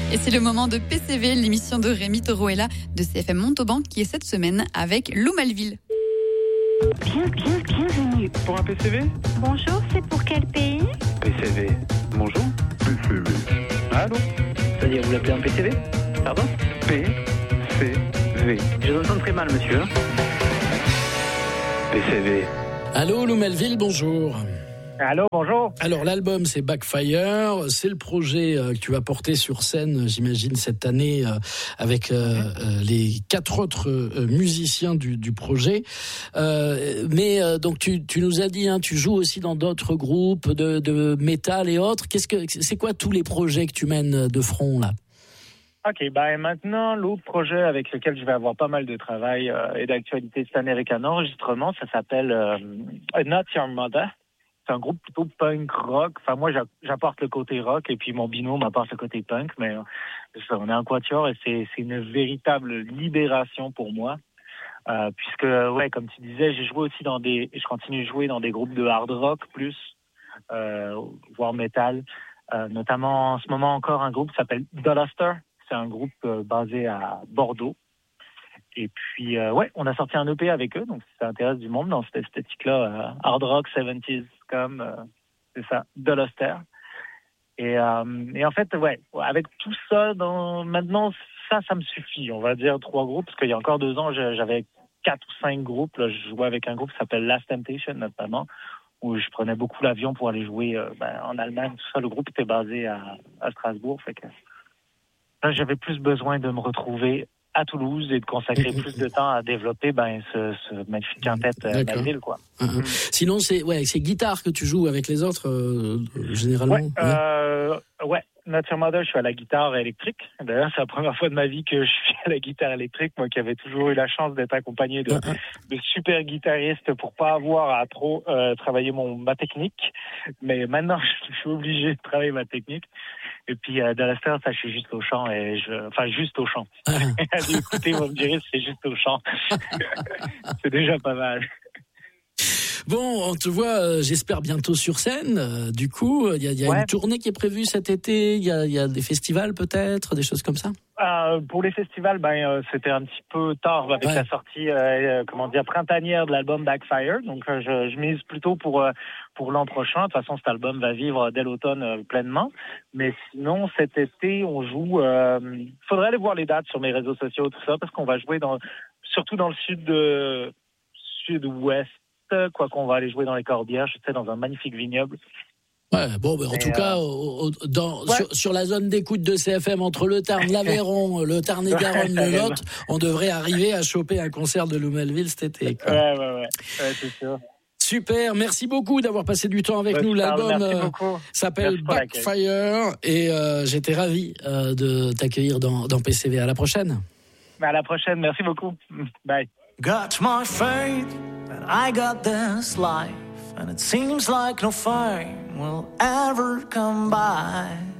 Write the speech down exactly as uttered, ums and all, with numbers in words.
Et c'est le moment de P C V, l'émission de Rémi Toruella de C F M Montauban qui est cette semaine avec Lou Malville. Bien, bien, bienvenue. Pour un P C V ? Bonjour, c'est pour quel pays ? P C V. Bonjour. P C V. Allô ? C'est-à-dire, vous l'appelez un P C V ? Pardon ? P C V. Je vous entends très mal, monsieur. P C V. Allô, Lou Malville, bonjour. Allô, bonjour. Alors, l'album, c'est Backfire. C'est le projet euh, que tu vas porter sur scène, j'imagine, cette année, euh, avec euh, euh, les quatre autres euh, musiciens du, du projet. Euh, mais donc, tu, tu nous as dit, hein, tu joues aussi dans d'autres groupes de, de métal et autres. Qu'est-ce que, c'est quoi tous les projets que tu mènes de front, là ? OK, ben maintenant, l'autre projet avec lequel je vais avoir pas mal de travail euh, et d'actualité cette année avec un enregistrement, ça s'appelle euh, Not Your Mother. C'est un groupe plutôt punk rock. Enfin, moi, j'apporte le côté rock et puis mon binôme apporte le côté punk. Mais euh, ça, on est un quatuor et c'est, c'est une véritable libération pour moi. Euh, puisque, ouais, comme tu disais, j'ai joué aussi dans des... Je continue de jouer dans des groupes de hard rock plus, euh, voire metal. Euh, notamment, en ce moment encore, un groupe qui s'appelle The Luster. C'est un groupe euh, basé à Bordeaux. Et puis, euh, ouais, on a sorti un E P avec eux, donc si ça intéresse du monde dans cette esthétique-là, euh, hard rock, soixante-dix, comme, euh, c'est ça, The Luster. Et, euh, et en fait, ouais, avec tout ça, dans, maintenant, ça, ça me suffit, on va dire trois groupes, parce qu'il y a encore deux ans, j'avais quatre ou cinq groupes. Là, je jouais avec un groupe qui s'appelle Last Temptation, notamment, où je prenais beaucoup l'avion pour aller jouer euh, ben, en Allemagne, tout ça. Le groupe était basé à, à Strasbourg, fait que là, j'avais plus besoin de me retrouver à Toulouse et de consacrer plus de temps à développer ben ce, ce magnifique quintet euh, Malville, quoi. Uh-huh. Sinon, c'est ouais, c'est guitare que tu joues avec les autres euh, généralement. Ouais, euh, ouais. Not Your Mother, je suis à la guitare électrique. D'ailleurs, c'est la première fois de ma vie que je suis à la guitare électrique, moi qui avais toujours eu la chance d'être accompagné de, uh-huh. de super guitaristes pour pas avoir à trop euh, travailler mon ma technique. Mais maintenant, je suis obligé de travailler ma technique. Et puis, euh, de la star, ça, je suis juste au chant et je, enfin, juste au chant. Uh-huh. Écoutez, vous me direz, c'est juste au chant. C'est déjà pas mal. Bon, on te voit, euh, j'espère, bientôt sur scène. Euh, du coup, il y a, y a ouais. une tournée qui est prévue cet été. Il y a, y a des festivals peut-être, des choses comme ça. Euh, pour les festivals, ben euh, c'était un petit peu tard avec ouais. la sortie, euh, comment dire, printanière de l'album Backfire. Donc, euh, je, je mise plutôt pour euh, pour l'an prochain. De toute façon, cet album va vivre dès l'automne euh, pleinement. Mais sinon, cet été, on joue. Euh, faudrait aller voir les dates sur mes réseaux sociaux, tout ça, parce qu'on va jouer dans, surtout dans le sud de sud-ouest. Quoi qu'on va aller jouer dans les Corbières, je sais, dans un magnifique vignoble. Ouais, bon, mais en et tout euh... cas, au, au, dans, ouais. sur, sur la zone d'écoute de C F M, entre le Tarn, l'Aveyron, le Tarn-et-Garonne, le Lot, on devrait arriver à choper un concert de Lou Malville cet été. Quoi. Ouais, ouais, ouais, ouais, c'est sûr. Super, merci beaucoup d'avoir passé du temps avec ouais, nous. L'album euh, s'appelle Backfire et euh, j'étais ravi euh, de t'accueillir dans, dans P C V. À la prochaine. À la prochaine, merci beaucoup. Bye. Got my faith that I got this life, and it seems like no fame will ever come by.